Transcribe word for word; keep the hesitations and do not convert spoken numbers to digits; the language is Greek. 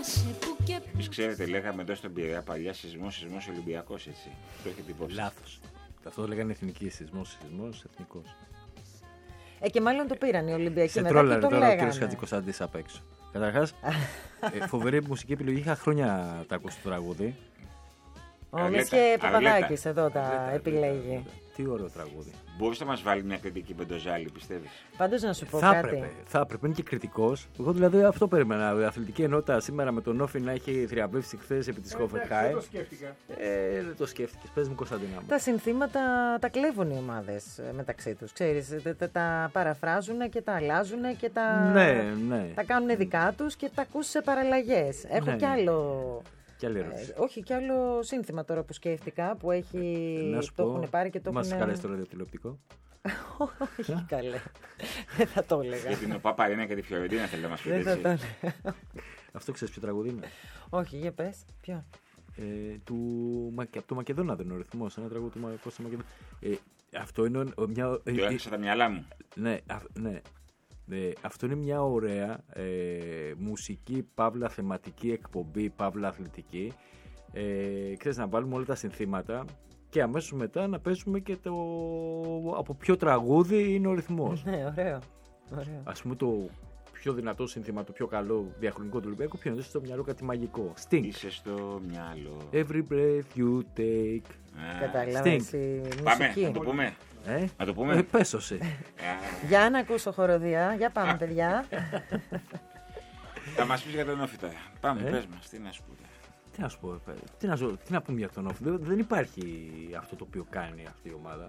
Εμείς ξέρετε, λέγαμε εδώ στον Πειραιά παλιά σεισμός, σεισμός Ολυμπιακός, έτσι. Το έχετε υπόψη. Λάθος. Αυτό λέγανε εθνική, σεισμός, σεισμός, εθνικός. Ε, και μάλλον το πήραν οι Ολυμπιακοί Σε μετά τρόλαρε και το τώρα ο λέγανε. κύριος Χατζικοσταντής απ' έξω. Καταρχάς, ε, φοβερή μουσική επιλογή. Είχα χρόνια τα ακούω στο τραγούδι. Ο Αρλέτα, Μισκέ Παπαδάκης Αρλέτα. εδώ τα Αρλέτα, επιλέγει. Αρλέτα. Τι ωραίο τραγούδι. Μπορείς να μας βάλει μια κριτική Πεντοζάλη, πιστεύεις? Πάντως να σου πω Θα κάτι. έπρεπε, θα έπρεπε, είναι και κριτικός. Εγώ δηλαδή αυτό περίμενα. Η αθλητική ενότητα σήμερα με τον Όφη να έχει θριαμβεύσει χθες επί της Hoffenheim. Δεν το σκέφτηκα. Ε, δεν το σκέφτηκες. Πες μου, Κωνσταντίνα μου. Τα συνθήματα τα κλέβουν οι ομάδες ε, μεταξύ τους. Ξέρεις, τα, τα, τα παραφράζουν και τα αλλάζουν και τα, Ναι, ναι. τα κάνουν δικά τους και τα ακούς σε παραλλαγές. Έχω Ναι, κι ναι. άλλο. Κι άλλη ερώτηση. Ε, όχι, κι άλλο σύνθημα τώρα που σκέφτηκα που έχει. Να σου Το πω, έχουν πάρει και το μας έχουν. καλέσει το ραδιοτηλεοπτικό. Όχι, καλέ. Δεν θα το έλεγα. Για την ΟΠΑ Παρένα και τη Φιωρεντίνα θέλετε να μας πείτε, Δεν θα έτσι. το έλεγα. Αυτό ξέρεις ποιο τραγούδι είναι? Όχι, για πες. Ποιο. Ε, του, Μα- από το Μακεδόνα δεν είναι ο ρυθμός. Ένα τραγούδι του Μα- πώς το Μακεδόνα. Ε, αυτό είναι ο- μια. ε, Το ε, έχασα τα μυαλά μου. Ναι, α- ναι. Ε, αυτό είναι μια ωραία ε, μουσική, παύλα θεματική εκπομπή, παύλα αθλητική. Ε, ξέρεις, να βάλουμε όλα τα συνθήματα και αμέσως μετά να παίζουμε και το από ποιο τραγούδι είναι ο ρυθμός. Ναι, ωραίο. ωραίο. Ας πούμε το πιο δυνατό σύνθημα, το πιο καλό διαχρονικό του Ολυμπιακού, ποιο είναι στο μυαλό κάτι μαγικό. Sting. Είσαι στο μυαλό. Every breath you take. Α, Κατάλαβες η Πάμε, μουσική. να το πούμε. Ε, Να το ε, πούμε. πέσωσε. Α, Για να ακούσω χοροδία. Για πάμε, παιδιά. Θα μας πεις για τον Όφη τώρα. Πάμε, Ε. πες μας, τι να σου πω. Τι να σου πω, ε, τι να, ζω- τι να πούμε για τον Όφη. Δεν, δεν υπάρχει αυτό το οποίο κάνει αυτή η ομάδα.